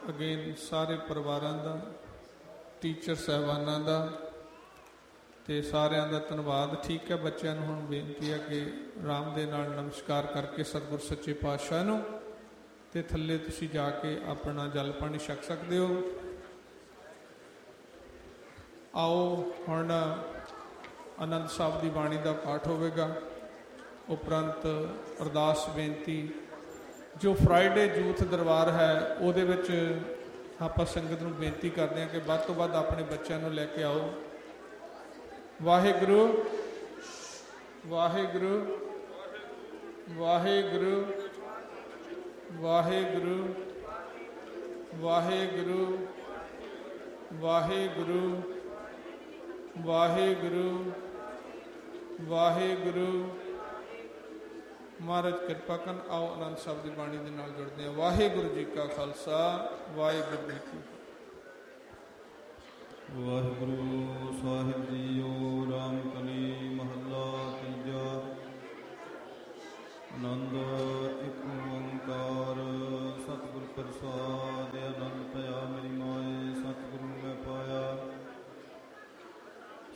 Again ਸਾਰੇ ਪਰਿਵਾਰਾਂ ਦਾ, teacher ਸਾਹਿਬਾਨਾਂ ਦਾ ਤੇ ਸਾਰਿਆਂ ਦਾ ਧੰਨਵਾਦ। ਠੀਕ ਹੈ, ਬੱਚਿਆਂ ਨੂੰ ਹੁਣ ਬੇਨਤੀ ਹੈ ਕਿ ਆਰਾਮ ਦੇ ਨਾਲ ਨਮਸਕਾਰ ਕਰਕੇ ਸਤਿਗੁਰ ਸੱਚੇ ਪਾਤਸ਼ਾਹ ਨੂੰ ਤੇ ਥੱਲੇ ਤੁਸੀਂ ਜਾ ਕੇ ਆਪਣਾ ਜਲ ਪਾਣੀ ਛਕ ਸਕਦੇ ਹੋ। ਆਓ ਹੁਣ ਆਨੰਦ ਸਾਹਿਬ ਦੀ ਬਾਣੀ ਦਾ ਪਾਠ ਹੋਵੇਗਾ, ਉਪਰੰਤ ਅਰਦਾਸ ਬੇਨਤੀ। ਜੋ ਫਰਾਈਡੇ ਯੂਥ ਦਰਬਾਰ ਹੈ ਉਹਦੇ ਵਿੱਚ ਆਪਾਂ ਸੰਗਤ ਨੂੰ ਬੇਨਤੀ ਕਰਦੇ ਹਾਂ ਕਿ ਵੱਧ ਤੋਂ ਵੱਧ ਆਪਣੇ ਬੱਚਿਆਂ ਨੂੰ ਲੈ ਕੇ ਆਓ। ਵਾਹਿਗੁਰੂ ਵਾਹਿਗੁਰੂ ਵਾਹਿਗੁਰੂ ਵਾਹਿਗੁਰੂ ਵਾਹਿਗੁਰੂ ਵਾਹਿਗੁਰੂ ਵਾਹਿਗੁਰੂ ਵਾਹਿਗੁਰੂ। ਮਹਾਰਾਜ ਕਿਰਪਾ ਕਰਨ। ਆਓ ਆਨੰਦ ਸਾਹਿਬ ਦੀ ਬਾਣੀ ਦੇ ਨਾਲ ਜੁੜਦੇ ਹਾਂ। ਵਾਹਿਗੁਰੂ ਜੀ ਕਾ ਖਾਲਸਾ, ਵਾਹਿਗੁਰੂ ਜੀ ਕੀ ਫਤਿਹ। ਵਾਹਿਗੁਰੂ ਸਾਹਿਬ ਜੀਓ। ਰਾਮ ਕਲੀ ਮਹੱਲਾ ਤੀਜਾ। ਆਨੰਦ ਇੱਕ ਓੰਕਾਰ ਸਤਿਗੁਰ ਪ੍ਰਸਾਦਿ। ਆਨੰਦ